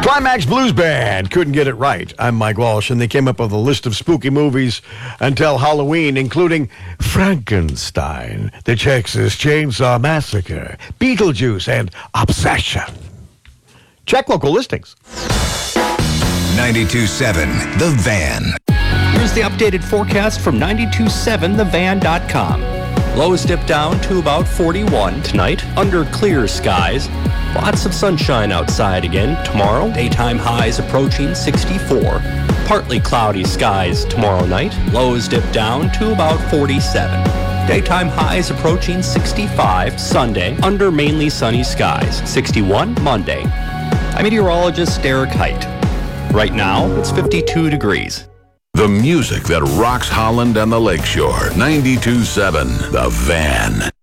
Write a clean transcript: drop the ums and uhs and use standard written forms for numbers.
Climax Blues Band couldn't get it right. I'm Mike Walsh, and they came up with a list of spooky movies until Halloween, including Frankenstein, The Texas Chainsaw Massacre, Beetlejuice, and Obsession. Check local listings. 92.7 The Van. Here's the updated forecast from 927thevan.com. Lows dip down to about 41 tonight, under clear skies. Lots of sunshine outside again tomorrow. Daytime highs approaching 64. Partly cloudy skies tomorrow night. Lows dip down to about 47. Daytime highs approaching 65 Sunday, under mainly sunny skies. 61 Monday. I'm meteorologist Derek Height. Right now, it's 52 degrees. The music that rocks Holland and the Lakeshore. 92.7 The Van.